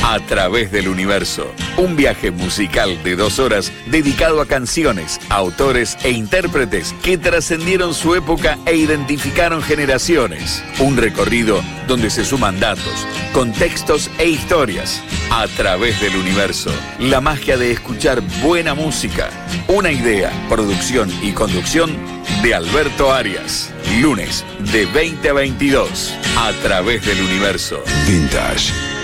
A través del universo. Un viaje musical de 2 horas dedicado a canciones, autores e intérpretes que trascendieron su época e identificaron generaciones. Un recorrido donde se suman datos, contextos e historias. A través del universo. La magia de escuchar buena música. Una idea, producción y conducción de Alberto Arias. Lunes de 20 a 22. A través del universo. Vintage.